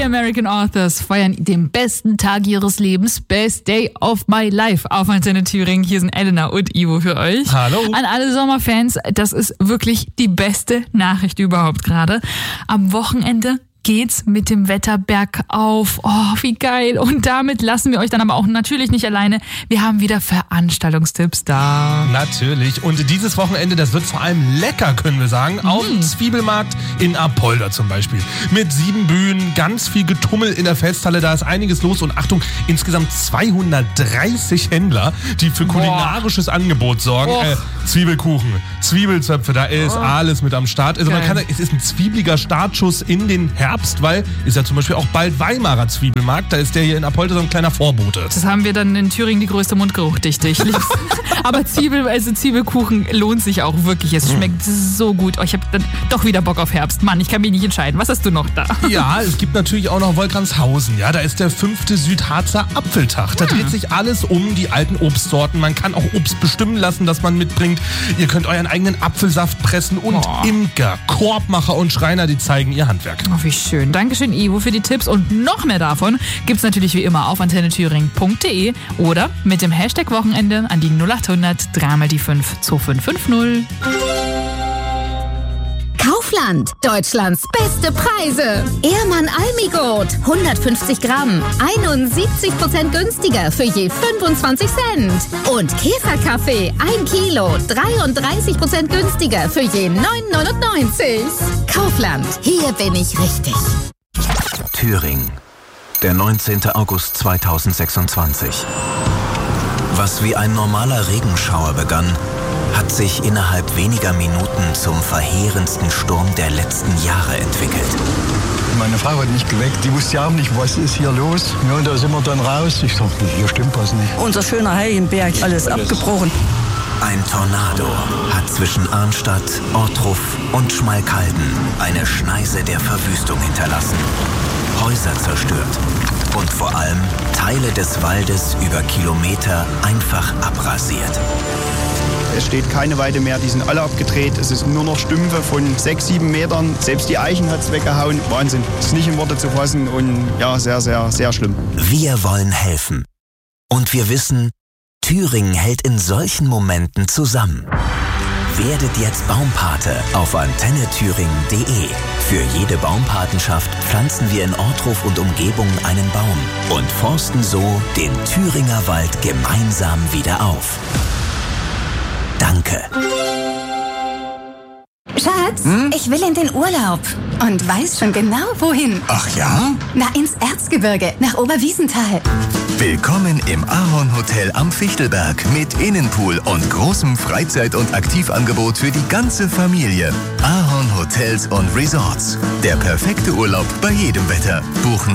American Authors feiern den besten Tag ihres Lebens, Best Day of My Life auf Antenne Thüringen. Hier sind Elena und Ivo für euch. Hallo. An alle Sommerfans, das ist wirklich die beste Nachricht überhaupt gerade. Am Wochenende geht's mit dem Wetter bergauf. Oh, wie geil. Und damit lassen wir euch dann aber auch natürlich nicht alleine. Wir haben wieder Veranstaltungstipps da. Natürlich. Und dieses Wochenende, das wird vor allem lecker, können wir sagen. Auf dem Zwiebelmarkt in Apolda zum Beispiel. Mit 7 Bühnen, ganz viel Getummel in der Festhalle. Da ist einiges los. Und Achtung, insgesamt 230 Händler, die für kulinarisches Angebot sorgen. Zwiebelkuchen, Zwiebelzöpfe, da ist alles mit am Start. Also man kann sagen, es ist ein zwiebliger Startschuss in den Herbst, weil ist ja zum Beispiel auch bald Weimarer Zwiebelmarkt. Da ist der hier in Apolda so ein kleiner Vorbote. Das haben wir dann in Thüringen, die größte Mundgeruchdichte. Ich lieb's. Aber Zwiebelkuchen lohnt sich auch wirklich. Es schmeckt so gut. Oh, ich habe dann doch wieder Bock auf Herbst. Mann, ich kann mich nicht entscheiden. Was hast du noch da? Ja, es gibt natürlich auch noch Wolfratshausen. Ja, da ist der 5. Südharzer Apfeltag. Da dreht sich alles um die alten Obstsorten. Man kann auch Obst bestimmen lassen, das man mitbringt. Ihr könnt euren eigenen Apfelsaft pressen und Imker, Korbmacher und Schreiner, die zeigen ihr Handwerk. Oh, wie schön. Dankeschön, Ivo, für die Tipps. Und noch mehr davon gibt's natürlich wie immer auf antennethüringen.de oder mit dem Hashtag Wochenende an die 0800 3 die 5 2550. Kaufland, Deutschlands beste Preise. Ehrmann Almigurt, 150 Gramm, 71% günstiger für je 25 Cent. Und Käferkaffee, 1 Kilo, 33% günstiger für je 9,99. Kaufland, hier bin ich richtig. Thüringen, der 19. August 2026. Was wie ein normaler Regenschauer begann, hat sich innerhalb weniger Minuten zum verheerendsten Sturm der letzten Jahre entwickelt. Meine Frau hat mich geweckt, die wusste ja auch nicht, was ist hier los. Ja, und da sind wir dann raus. Ich dachte, hier stimmt was nicht. Unser schöner Heiligenberg, alles abgebrochen. Ein Tornado hat zwischen Arnstadt, Ortruf und Schmalkalden eine Schneise der Verwüstung hinterlassen. Häuser zerstört und vor allem Teile des Waldes über Kilometer einfach abrasiert. Es steht keine Weide mehr, die sind alle abgedreht. Es ist nur noch Stümpfe von 6, 7 Metern. Selbst die Eichen hat es weggehauen. Wahnsinn. Das ist nicht in Worte zu fassen und ja, sehr, sehr, sehr schlimm. Wir wollen helfen. Und wir wissen, Thüringen hält in solchen Momenten zusammen. Werdet jetzt Baumpate auf antennethüringen.de. Für jede Baumpatenschaft pflanzen wir in Ortruf und Umgebung einen Baum und forsten so den Thüringer Wald gemeinsam wieder auf. Danke. Schatz, ich will in den Urlaub und weiß schon genau, wohin. Ach ja? Na, ins Erzgebirge, nach Oberwiesenthal. Willkommen im Ahorn Hotel am Fichtelberg mit Innenpool und großem Freizeit- und Aktivangebot für die ganze Familie. Ahorn Hotels und Resorts. Der perfekte Urlaub bei jedem Wetter. Buchen